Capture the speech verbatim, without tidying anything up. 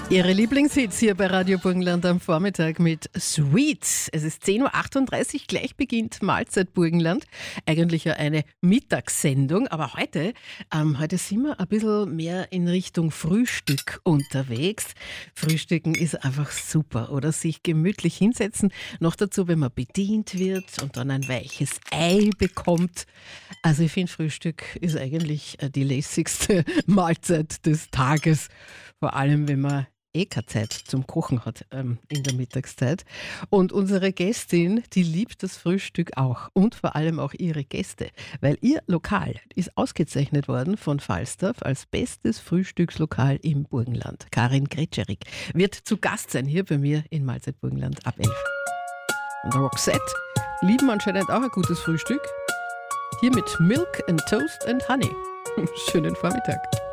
Ihre Lieblingshits hier bei Radio Burgenland am Vormittag mit Sweet. Es ist zehn Uhr achtunddreißig, gleich beginnt Mahlzeit Burgenland. Eigentlich ja eine Mittagssendung, aber heute, ähm, heute sind wir ein bisschen mehr in Richtung Frühstück unterwegs. Frühstücken ist einfach super, oder? Sich gemütlich hinsetzen, noch dazu, wenn man bedient wird und dann ein weiches Ei bekommt. Also ich finde, Frühstück ist eigentlich die lässigste Mahlzeit des Tages. Vor allem, wenn man eh keine Zeit zum Kochen hat ähm, in der Mittagszeit. Und unsere Gästin, die liebt das Frühstück auch und vor allem auch ihre Gäste, weil ihr Lokal ist ausgezeichnet worden von Falstaff als bestes Frühstückslokal im Burgenland. Karin Gretscherich wird zu Gast sein hier bei mir in Mahlzeit Burgenland ab elf. Und Roxette lieben anscheinend auch ein gutes Frühstück. Hier mit Milk and Toast and Honey. Schönen Vormittag.